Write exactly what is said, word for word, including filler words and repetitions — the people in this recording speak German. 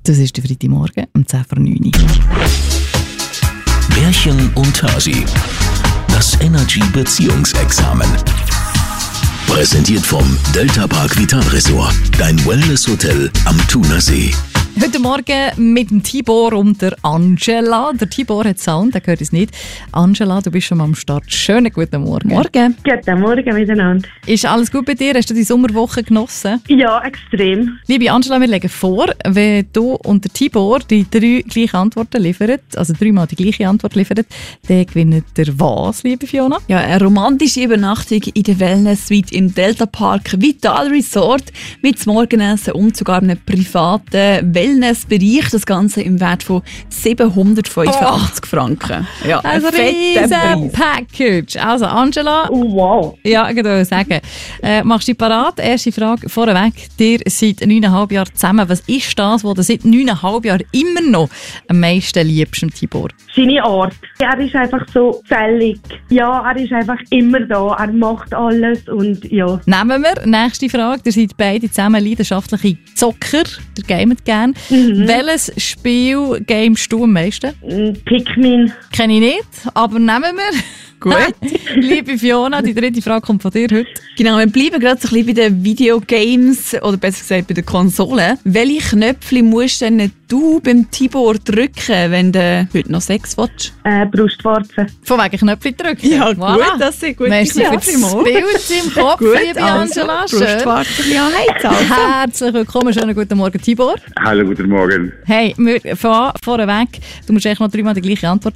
Das ist der Freitagmorgen um zehn vor neun. Märchen und Hasi. Das Energy Beziehungsexamen. Präsentiert vom Delta Park Vital Resort. Dein Wellness-Hotel am Thunersee. Heute Morgen mit dem Tibor und der Angela. Der Tibor hat Sound, der hört es nicht. Angela, du bist schon mal am Start. Schönen guten Morgen. Morgen. Guten Morgen miteinander. Ist alles gut bei dir? Hast du die Sommerwoche genossen? Ja, extrem. Liebe Angela, wir legen vor, wenn du und der Tibor die drei gleichen Antworten liefern, also dreimal die gleiche Antwort liefern, dann gewinnt ihr was, liebe Fiona? Ja, eine romantische Übernachtung in der Wellness-Suite im Delta Park Vital Resort mit dem Morgenessen und sogar einem privaten Wellnessbereich. Das Ganze im Wert von siebenhundertfünfundachtzig oh. Franken. Ja, also ein fetter Package. Also Angela, oh, wow. Ja, ich würde sagen, äh, machst du dich parat? Erste Frage vorweg. Ihr seid neuneinhalb Jahre zusammen. Was ist das, was du seit neuneinhalb Jahren immer noch am meisten liebst, Tibor? Seine Art. Er ist einfach so zählig. Ja, er ist einfach immer da. Er macht alles und ja. Nehmen wir. Nächste Frage. Ihr seid beide zusammen leidenschaftliche Zocker. Ihr gamet gerne. Mhm. Welches Spiel gamest du am meisten? Pikmin. Kenne ich nicht, aber nehmen wir. Gut. Liebe Fiona, die dritte Frage kommt von dir heute. Genau, wir bleiben gerade so ein bisschen bei den Videogames oder besser gesagt bei den Konsolen. Welche Knöpfe musst denn du beim Tibor drücken, wenn du heute noch Sex willst? Äh, Brustwarzen. Von wegen Knöpfe drücken? Ja, voilà. Gut, das sind gute Merci für das Bild im Kopf, gut, liebe Angela. Also, Brustwarzen, ja, also. Herzlich willkommen, schönen guten Morgen, Tibor. Hallo, guten Morgen. Hey, wir, vor, vorweg, du musst echt noch dreimal die gleiche Antwort